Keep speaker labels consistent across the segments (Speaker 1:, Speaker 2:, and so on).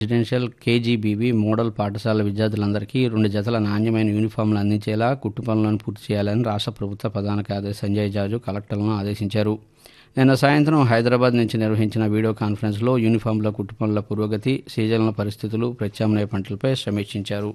Speaker 1: Residential KGBV model పాఠశాల విద్యార్థులందరికీ 2 జతల నాణ్యమైన యూనిఫామ్లు అందించేలా కుట్టు పనులను పూర్తి చేయాలని రాష్ట్ర ప్రభుత్వ ప్రధాన కార్యదర్శి సంజయ్ జాజు కలెక్టర్లను ఆదేశించారు. నిన్న సాయంత్రం హైదరాబాద్ నుంచి నిర్వహించిన వీడియో కాన్ఫరెన్స్లో యూనిఫామ్ల కుట్టు పనుల పురోగతి, సీజన్ల పరిస్థితులు, ప్రత్యామ్నాయ పంటలపై సమీక్షించారు.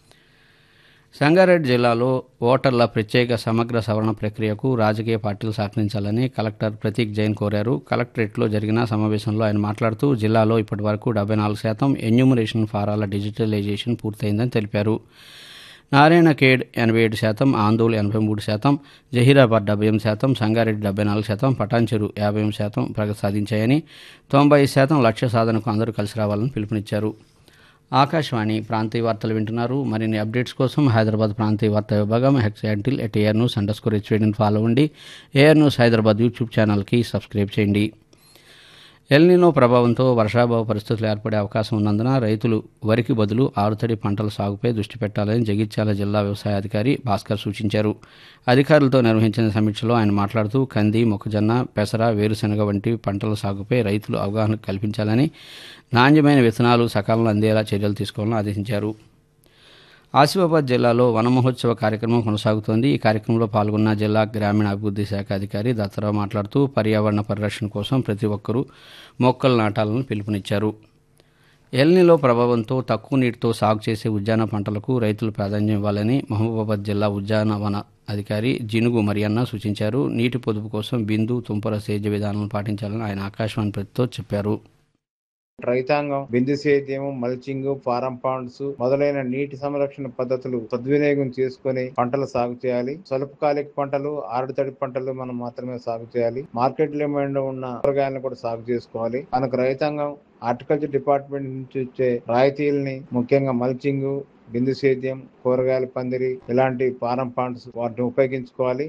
Speaker 1: సంగారెడ్డి జిల్లాలో ఓటర్ల ప్రత్యేక సమగ్ర సవరణ ప్రక్రియకు రాజకీయ పార్టీలు సహకరించాలని కలెక్టర్ ప్రతీక్ జైన్ కోరారు. కలెక్టరేట్లో జరిగిన సమావేశంలో ఆయన మాట్లాడుతూ జిల్లాలో ఇప్పటివరకు 74% ఎన్యూమరేషన్ ఫారాల డిజిటలైజేషన్ పూర్తయిందని తెలిపారు. నారాయణఖేడ్ 87%, ఆందోళ్ 83%, జహీరాబాద్ 78%, సంగారెడ్డి 74%, పటాన్చెరు 51% ప్రగతి సాధించాయని, 90% లక్ష్య సాధనకు అందరూ కలిసి రావాలని పిలుపునిచ్చారు. ఆకాశవాణి ప్రాంతీయ వార్తలు వింటున్నారు. మరిన్ని అప్డేట్స్ కోసం హైదరాబాద్ ప్రాంతీయ వార్తా విభాగం @AirNews_HVDని ఫాలో అవ్వండి. ఏఆర్ న్యూస్ హైదరాబాద్ యూట్యూబ్ ఛానల్కి సబ్స్క్రైబ్ చేయండి. ఎల్నినో ప్రభావంతో వర్షాభావ పరిస్థితులు ఏర్పడే అవకాశం ఉన్నందున రైతులు వరికి బదులు ఆరుతడి పంటల సాగుపై దృష్టి పెట్టాలని జగిత్యాల జిల్లా వ్యవసాయ అధికారి భాస్కర్ సూచించారు. అధికారులతో నిర్వహించిన సమీక్షలో ఆయన మాట్లాడుతూ కంది, మొక్కజొన్న, పెసర, వేరుశెనగ వంటి పంటల సాగుపై రైతులు అవగాహన కల్పించాలని, నాణ్యమైన విత్తనాలు సకాలంలో అందేలా చర్యలు తీసుకోవాలని ఆదేశించారు. ఆసిఫాబాద్ జిల్లాలో వన మహోత్సవ కార్యక్రమం కొనసాగుతోంది. ఈ కార్యక్రమంలో పాల్గొన్న జిల్లా గ్రామీణాభివృద్ధి శాఖ అధికారి దత్తరావు మాట్లాడుతూ పర్యావరణ పరిరక్షణ కోసం ప్రతి ఒక్కరూ మొక్కలు నాటాలని పిలుపునిచ్చారు. ఎల్నిలో ప్రభావంతో తక్కువ నీటితో సాగు చేసే ఉద్యాన పంటలకు రైతులు ప్రాధాన్యం ఇవ్వాలని మహబూబాబాద్ జిల్లా ఉద్యానవన అధికారి జినుగు మరియన్న సూచించారు. నీటి పొదుపు కోసం బిందు, తుంపర సేద్య విధానాలను పాటించాలని ఆయన ఆకాశవాణి ప్రతితో చెప్పారు.
Speaker 2: రైతాంగం బిందు సేద్యం, మల్చింగ్, ఫారం పాండ్స్ మొదలైన నీటి సంరక్షణ పద్ధతులు సద్వినియోగం చేసుకుని పంటలు సాగు చేయాలి. స్వల్పకాలిక పంటలు, ఆరుతడి పంటలు మనం మాత్రమే సాగు చేయాలి. మార్కెట్ డిమాండ్ ఉన్న కూరగాయలను కూడా సాగు చేసుకోవాలి. మనకు రైతాంగం హార్టికల్చర్ డిపార్ట్మెంట్ నుంచి వచ్చే రాయితీలని, ముఖ్యంగా మల్చింగ్, బిందు సేద్యం, కూరగాయల పందిరి ఇలాంటి ఫారం పాండ్స్ వాటిని ఉపయోగించుకోవాలి.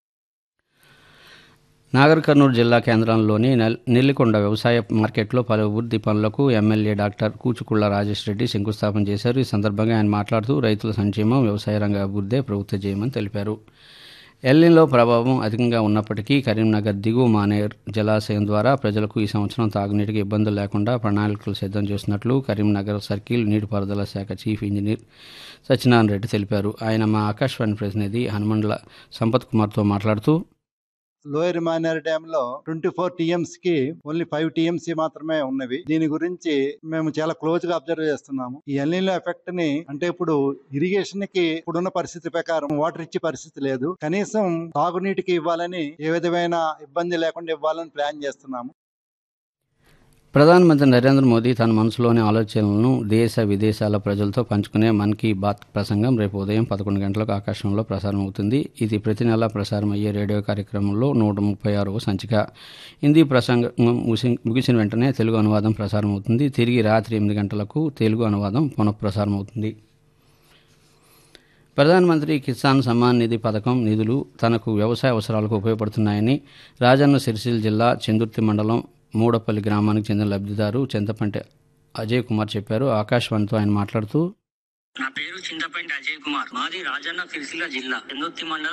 Speaker 1: నాగర్ కర్నూలు జిల్లా కేంద్రంలోని నెల్లికొండ వ్యవసాయ మార్కెట్లో పలు అభివృద్ధి పనులకు ఎమ్మెల్యే డాక్టర్ కూచుకుళ్ల రాజేష్ రెడ్డి శంకుస్థాపన చేశారు. ఈ సందర్భంగా ఆయన మాట్లాడుతూ రైతుల సంక్షేమం, వ్యవసాయ రంగ అభివృద్ధే ప్రభుత్వ జయమని తెలిపారు. ఎల్నిలో ప్రభావం అధికంగా ఉన్నప్పటికీ కరీంనగర్ దిగువ మానేర్ జలాశయం ద్వారా ప్రజలకు ఈ సంవత్సరం తాగునీటికి ఇబ్బందులు లేకుండా ప్రణాళికలు సిద్ధం చేస్తున్నట్లు కరీంనగర్ సర్కిల్ నీటిపారుదల శాఖ చీఫ్ ఇంజనీర్ సత్యనారాయణ రెడ్డి తెలిపారు. ఆయన మా ఆకాశవాణి ప్రతినిధి హనుమండ్ల సంపత్ కుమార్తో మాట్లాడుతూ
Speaker 3: లోయర్ మానేర్ డ్యామ్ లో 24 TMs కి ఓన్లీ 5 TMC మాత్రమే ఉన్నవి. దీని గురించి మేము చాలా క్లోజ్ గా అబ్జర్వ్ చేస్తున్నాము. ఈ ఎల్నినో ఎఫెక్ట్ ని అంటే ఇప్పుడు ఇరిగేషన్ కి ఇప్పుడున్న పరిస్థితి ప్రకారం వాటర్ ఇచ్చే పరిస్థితి లేదు. కనీసం తాగునీటికి ఇవ్వాలని, ఏ విధమైన ఇబ్బంది లేకుండా ఇవ్వాలని ప్లాన్ చేస్తున్నాము.
Speaker 1: ప్రధానమంత్రి నరేంద్ర మోదీ తన మనసులోని ఆలోచనలను దేశ విదేశాల ప్రజలతో పంచుకునే మన్ కీ బాత్ ప్రసంగం రేపు ఉదయం 11 గంటలకు ఆకాశంలో ప్రసారం అవుతుంది. ఇది ప్రతి నెల ప్రసారం అయ్యే రేడియో కార్యక్రమంలో 136వ సంచిక. హిందీ ప్రసంగం ముగిసిన వెంటనే తెలుగు అనువాదం ప్రసారం అవుతుంది. తిరిగి రాత్రి 8 గంటలకు తెలుగు అనువాదం పునఃప్రసారం అవుతుంది. ప్రధానమంత్రి కిసాన్ సమ్మాన్ నిధి పథకం నిధులు తనకు వ్యవసాయ అవసరాలకు ఉపయోగపడుతున్నాయని రాజన్న సిరిసిల్ల జిల్లా చెందుర్తి మండలం మూడపల్లి గ్రామానికి చెందిన లబ్ధిదారు చింతపంటి అజయ్ కుమార్ చెప్పారు. ఆకాశవాణితో ఆయన మాట్లాడుతూ
Speaker 4: నా పేరు చింతపంటి అజయ్ కుమార్. మాది రాజన్న సిరిసిల్ల జిల్లా చెందుర్తి మండలం